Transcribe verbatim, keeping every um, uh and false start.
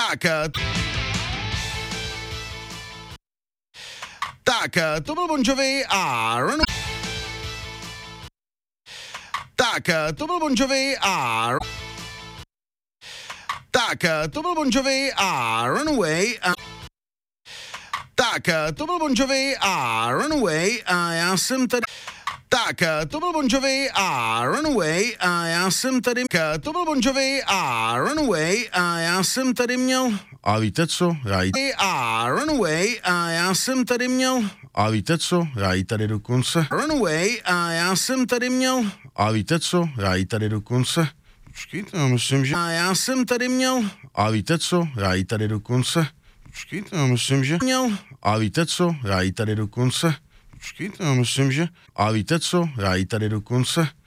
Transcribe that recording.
Tak, eh, tak, eh, to byl Bon Jovi a Run. Tak, eh, to byl Bon Jovi a Tak, eh, to byl Bon Jovi a Runaway. A... Tak, eh, to byl Bon Jovi a Runaway a já jsem tady... Tak, eh, to byl Bon Jovi a Runaway a já jsem tady... Eh, To byl Bon Jovi a Runaway a já jsem tady měl... A víte co? Já jí... A Runaway a já jsem tady měl... A víte co? Já jí tady dokonce... Runaway a já jsem tady měl... A víte co? Já jí tady dokonce... Počkejte, já myslím, že... A já jsem tady měl... A víte co? Já jí tady dokonce... Počkejte, já myslím, že... Měl... A víte co? Já jí tady dokonce... Počkejte, já myslím, že... A víte co? Já jí tady dokonce...